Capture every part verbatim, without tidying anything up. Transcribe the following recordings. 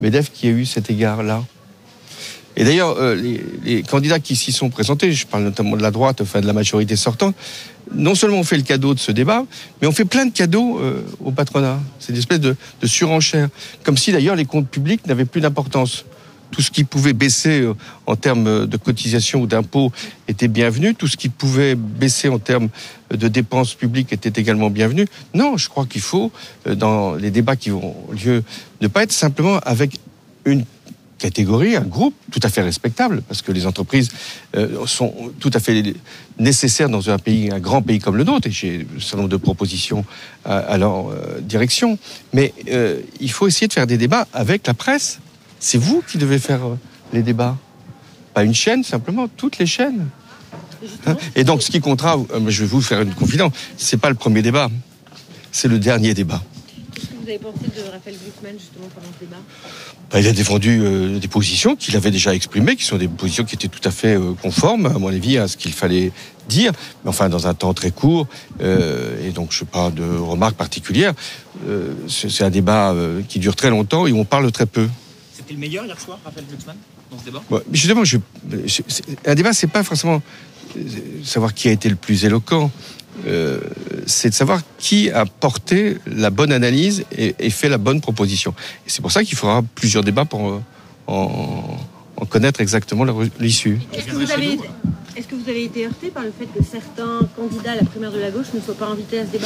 Medvedev qui a eu cet égard-là. Et d'ailleurs, euh, les, les candidats qui s'y sont présentés, je parle notamment de la droite, enfin de la majorité sortante, non seulement on fait le cadeau de ce débat, mais on fait plein de cadeaux euh, au patronat. C'est une espèce de, de surenchère. Comme si d'ailleurs les comptes publics n'avaient plus d'importance. Tout ce qui pouvait baisser euh, en termes de cotisation ou d'impôts était bienvenu. Tout ce qui pouvait baisser en termes de dépenses publiques était également bienvenu. Non, je crois qu'il faut, euh, dans les débats qui ont lieu, ne pas être simplement avec une catégorie, un groupe tout à fait respectable, parce que les entreprises euh, sont tout à fait nécessaires dans un pays, un grand pays comme le nôtre, et j'ai un certain nombre de propositions à, à leur euh, direction. Mais euh, il faut essayer de faire des débats avec la presse. C'est vous qui devez faire euh, les débats. Pas une chaîne, simplement, toutes les chaînes. Hein? Et donc, ce qui comptera, euh, je vais vous faire une confidence, c'est pas le premier débat, c'est le dernier débat. Qu'est-ce que vous avez pensé de Raphaël Glucksmann, justement, pendant ce débat ? Ben, il a défendu euh, des positions qu'il avait déjà exprimées, qui sont des positions qui étaient tout à fait euh, conformes, à mon avis, à ce qu'il fallait dire, mais enfin dans un temps très court, euh, et donc je n'ai pas de remarques particulières. Euh, c'est, c'est un débat euh, qui dure très longtemps et où on parle très peu. C'était le meilleur hier soir, Raphaël Glucksmann, dans ce débat ? Ouais, justement, je, je, un débat, c'est pas forcément savoir qui a été le plus éloquent. Euh, c'est de savoir qui a porté la bonne analyse et, et fait la bonne proposition. Et c'est pour ça qu'il faudra plusieurs débats pour en, en, en connaître exactement l'issue. Est-ce que, vous avez, est-ce que vous avez été heurté par le fait que certains candidats à la primaire de la gauche ne soient pas invités à ce débat ?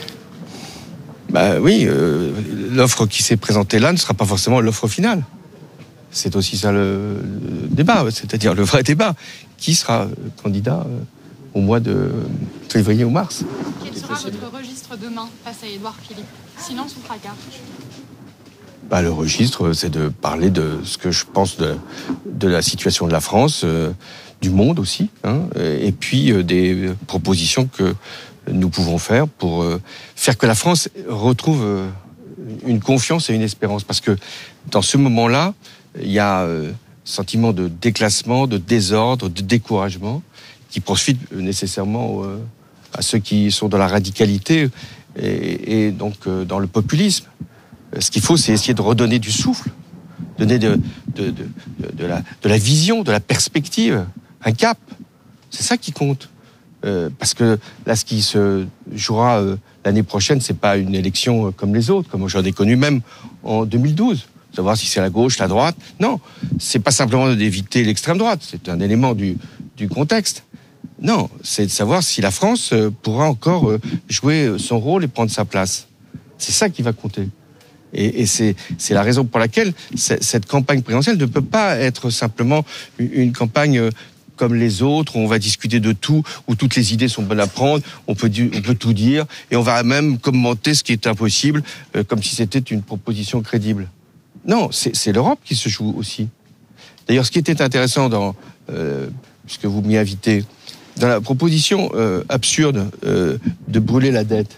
Bah oui, euh, l'offre qui s'est présentée là ne sera pas forcément l'offre finale. C'est aussi ça le, le débat, c'est-à-dire le vrai débat. Qui sera candidat euh, au mois de février ou mars. Quel sera votre registre demain face à Édouard Philippe ? Silence ou fracas ? Bah, le registre, c'est de parler de ce que je pense de, de la situation de la France, euh, du monde aussi, hein, et puis euh, des propositions que nous pouvons faire pour euh, faire que la France retrouve euh, une confiance et une espérance. Parce que dans ce moment-là, il y a euh, sentiment de déclassement, de désordre, de découragement, qui profite nécessairement euh, à ceux qui sont dans la radicalité et, et donc euh, dans le populisme. Ce qu'il faut, c'est essayer de redonner du souffle, donner de, de, de, de, la, de la vision, de la perspective, un cap. C'est ça qui compte. Euh, parce que là, ce qui se jouera euh, l'année prochaine, c'est pas une élection euh, comme les autres, comme j'en ai connu même en deux mille douze. Savoir si c'est la gauche, la droite. Non, c'est pas simplement d'éviter l'extrême droite. C'est un élément du, du contexte. Non, c'est de savoir si la France pourra encore jouer son rôle et prendre sa place. C'est ça qui va compter. Et, et c'est, c'est la raison pour laquelle cette campagne présidentielle ne peut pas être simplement une campagne comme les autres, où on va discuter de tout, où toutes les idées sont bonnes à prendre, on peut, on peut tout dire, et on va même commenter ce qui est impossible, euh, comme si c'était une proposition crédible. Non, c'est, c'est l'Europe qui se joue aussi. D'ailleurs, ce qui était intéressant dans, euh, puisque vous m'y invitez, dans la proposition euh, absurde euh, de brûler la dette,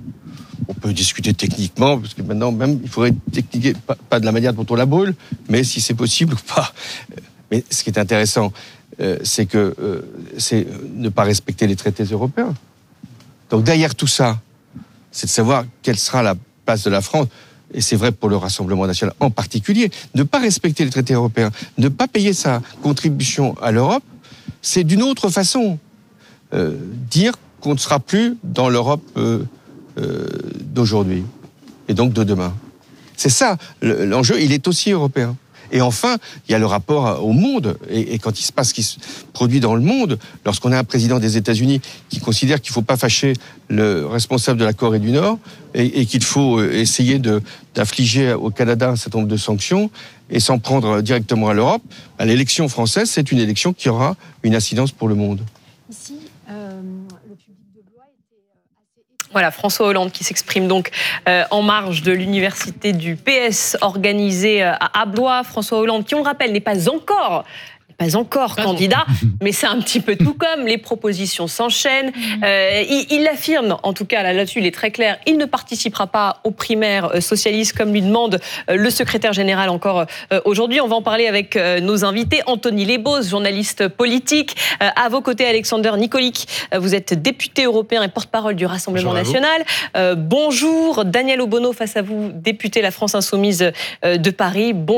on peut discuter techniquement, parce que maintenant même, il faudrait techniquer, pas, pas de la manière dont on la brûle, mais si c'est possible ou pas. Mais ce qui est intéressant, euh, c'est que euh, c'est ne pas respecter les traités européens. Donc derrière tout ça, c'est de savoir quelle sera la place de la France, et c'est vrai pour le Rassemblement national en particulier, ne pas respecter les traités européens, ne pas payer sa contribution à l'Europe, c'est d'une autre façon euh, dire qu'on ne sera plus dans l'Europe euh, euh, d'aujourd'hui et donc de demain. C'est ça, le, l'enjeu, il est aussi européen. Et enfin, il y a le rapport au monde. Et, et quand il se passe ce qui se produit dans le monde, lorsqu'on a un président des États-Unis qui considère qu'il ne faut pas fâcher le responsable de la Corée du Nord et, et qu'il faut essayer de, d'infliger au Canada un certain nombre de sanctions et s'en prendre directement à l'Europe, à l'élection française, c'est une élection qui aura une incidence pour le monde. Ici, euh, le public de Blois était assez... Voilà, François Hollande qui s'exprime donc euh, en marge de l'université du P S organisée à, à Blois. François Hollande, qui on le rappelle, n'est pas encore... pas encore candidat, mais c'est un petit peu tout comme, les propositions s'enchaînent. Euh, il, il affirme, en tout cas là, là-dessus, il est très clair, il ne participera pas aux primaires socialistes comme lui demande le secrétaire général encore euh, aujourd'hui. On va en parler avec euh, nos invités. Anthony Lebos, journaliste politique. Euh, à vos côtés, Alexander Nikolic, euh, vous êtes député européen et porte-parole du Rassemblement bonjour national. Euh, bonjour, Daniel Obono face à vous, député La France Insoumise euh, de Paris. Bon